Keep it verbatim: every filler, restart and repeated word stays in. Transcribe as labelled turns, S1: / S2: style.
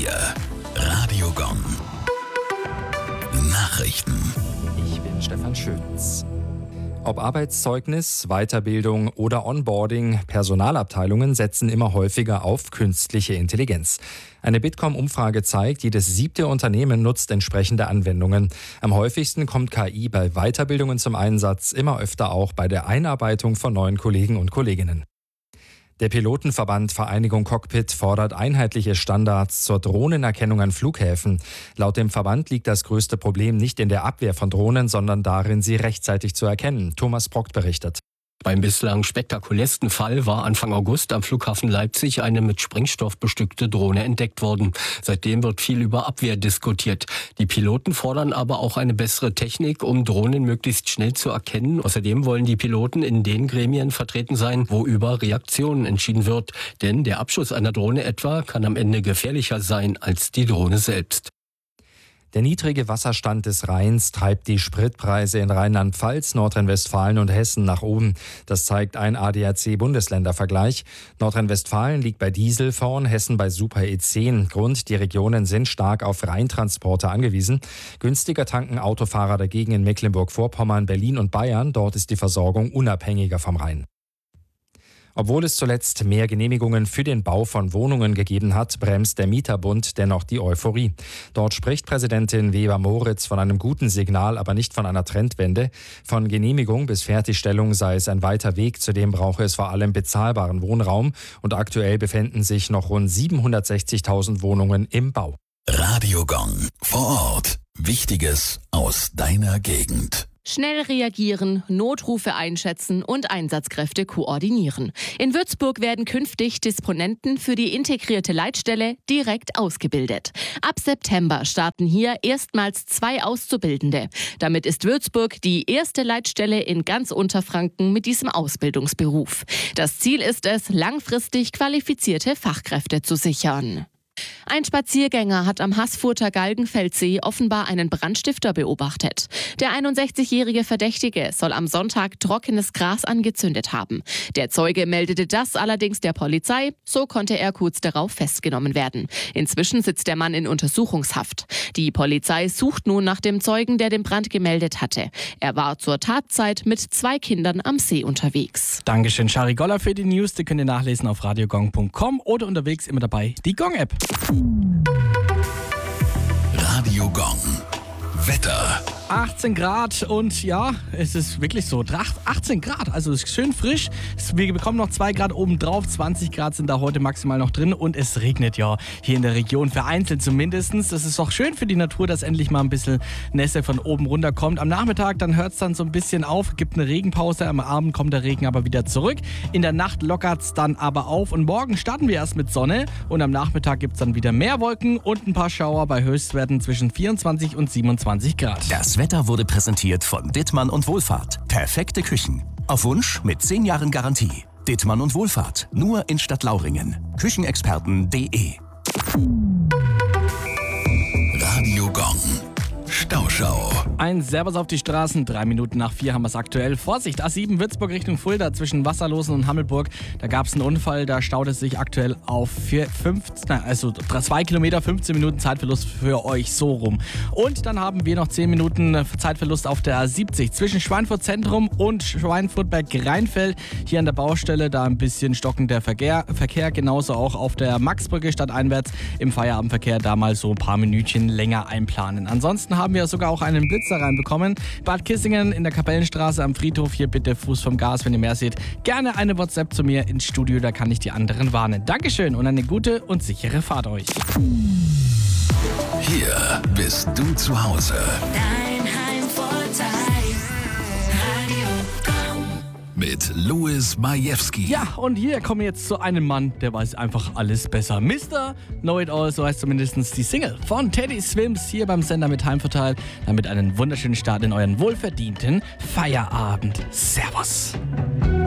S1: vier. Radio Gong. Nachrichten.
S2: Ich bin Stefan Schötz. Ob Arbeitszeugnis, Weiterbildung oder Onboarding, Personalabteilungen setzen immer häufiger auf künstliche Intelligenz. Eine Bitkom-Umfrage zeigt, jedes siebte Unternehmen nutzt entsprechende Anwendungen. Am häufigsten kommt K I bei Weiterbildungen zum Einsatz, immer öfter auch bei der Einarbeitung von neuen Kollegen und Kolleginnen. Der Pilotenverband Vereinigung Cockpit fordert einheitliche Standards zur Drohnenerkennung an Flughäfen. Laut dem Verband liegt das größte Problem nicht in der Abwehr von Drohnen, sondern darin, sie rechtzeitig zu erkennen. Thomas Brockt berichtet.
S3: Beim bislang spektakulärsten Fall war Anfang August am Flughafen Leipzig eine mit Sprengstoff bestückte Drohne entdeckt worden. Seitdem wird viel über Abwehr diskutiert. Die Piloten fordern aber auch eine bessere Technik, um Drohnen möglichst schnell zu erkennen. Außerdem wollen die Piloten in den Gremien vertreten sein, wo über Reaktionen entschieden wird. Denn der Abschuss einer Drohne etwa kann am Ende gefährlicher sein als die Drohne selbst.
S2: Der niedrige Wasserstand des Rheins treibt die Spritpreise in Rheinland-Pfalz, Nordrhein-Westfalen und Hessen nach oben. Das zeigt ein A D A C-Bundesländervergleich. Nordrhein-Westfalen liegt bei Diesel vorn, Hessen bei Super E zehn. Grund, die Regionen sind stark auf Rheintransporte angewiesen. Günstiger tanken Autofahrer dagegen in Mecklenburg-Vorpommern, Berlin und Bayern. Dort ist die Versorgung unabhängiger vom Rhein. Obwohl es zuletzt mehr Genehmigungen für den Bau von Wohnungen gegeben hat, bremst der Mieterbund dennoch die Euphorie. Dort spricht Präsidentin Weber-Moritz von einem guten Signal, aber nicht von einer Trendwende. Von Genehmigung bis Fertigstellung sei es ein weiter Weg, zudem brauche es vor allem bezahlbaren Wohnraum. Und aktuell befinden sich noch rund siebenhundertsechzigtausend Wohnungen im Bau.
S1: Radio Gong. Vor Ort. Wichtiges aus deiner Gegend.
S4: Schnell reagieren, Notrufe einschätzen und Einsatzkräfte koordinieren. In Würzburg werden künftig Disponenten für die integrierte Leitstelle direkt ausgebildet. Ab September starten hier erstmals zwei Auszubildende. Damit ist Würzburg die erste Leitstelle in ganz Unterfranken mit diesem Ausbildungsberuf. Das Ziel ist es, langfristig qualifizierte Fachkräfte zu sichern. Ein Spaziergänger hat am Haßfurter Galgenfeldsee offenbar einen Brandstifter beobachtet. Der einundsechzigjährige Verdächtige soll am Sonntag trockenes Gras angezündet haben. Der Zeuge meldete das allerdings der Polizei. So konnte er kurz darauf festgenommen werden. Inzwischen sitzt der Mann in Untersuchungshaft. Die Polizei sucht nun nach dem Zeugen, der den Brand gemeldet hatte. Er war zur Tatzeit mit zwei Kindern am See unterwegs.
S5: Dankeschön, Shari Goller, für die News. Die könnt ihr nachlesen auf radiogong punkt com oder unterwegs immer dabei die Gong-App.
S1: Radio Gong. Wetter.
S5: achtzehn Grad und ja, es ist wirklich so, achtzehn Grad, also es ist schön frisch. Wir bekommen noch zwei Grad obendrauf, zwanzig Grad sind da heute maximal noch drin und es regnet ja hier in der Region, vereinzelt zumindest. Das ist doch schön für die Natur, dass endlich mal ein bisschen Nässe von oben runter kommt. Am Nachmittag, dann hört es dann so ein bisschen auf, gibt eine Regenpause, am Abend kommt der Regen aber wieder zurück. In der Nacht lockert es dann aber auf und morgen starten wir erst mit Sonne und am Nachmittag gibt es dann wieder mehr Wolken und ein paar Schauer bei Höchstwerten zwischen vierundzwanzig und siebenundzwanzig Grad.
S6: Das Wetter wurde präsentiert von Dittmann und Wohlfahrt. Perfekte Küchen. Auf Wunsch mit zehn Jahren Garantie. Dittmann und Wohlfahrt. Nur in Stadtlauringen. Küchenexperten punkt de.
S1: Radio Gong. Stauschau.
S5: Ein Servus auf die Straßen. Drei Minuten nach vier haben wir es aktuell. Vorsicht, A sieben Würzburg Richtung Fulda zwischen Wasserlosen und Hammelburg. Da gab es einen Unfall, da staut es sich aktuell auf für fünfzehn, also zwei Kilometer, fünfzehn Minuten Zeitverlust für euch so rum. Und dann haben wir noch zehn Minuten Zeitverlust auf der A siebzig zwischen Schweinfurt Zentrum und Schweinfurt-Berg-Rheinfeld. Hier an der Baustelle, da ein bisschen stockender Verkehr, Verkehr. Genauso auch auf der Maxbrücke stadteinwärts im Feierabendverkehr da mal so ein paar Minütchen länger einplanen. Ansonsten haben wir sogar auch einen Blitzer reinbekommen. Bad Kissingen in der Kapellenstraße am Friedhof. Hier bitte Fuß vom Gas, wenn ihr mehr seht. Gerne eine WhatsApp zu mir ins Studio, da kann ich die anderen warnen. Dankeschön und eine gute und sichere Fahrt euch.
S1: Hier bist du zu Hause.
S7: Dein Heimvorteil. Radio Gong.
S1: Mit Louis Majewski.
S5: Ja, und hier kommen wir jetzt zu einem Mann, der weiß einfach alles besser. Mister Know It All, so heißt zumindest die Single von Teddy Swims hier beim Sender mit Heimvorteil. Damit einen wunderschönen Start in euren wohlverdienten Feierabend. Servus.